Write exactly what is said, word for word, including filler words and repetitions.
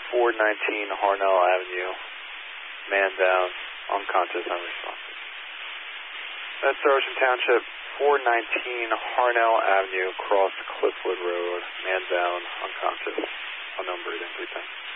four nineteen Harnell Avenue. Man down, unconscious, unresponsive. That's Ocean Township, four nineteen Harnell Avenue, across Cliffwood Road. Man down, unconscious, unknown breathing, three times.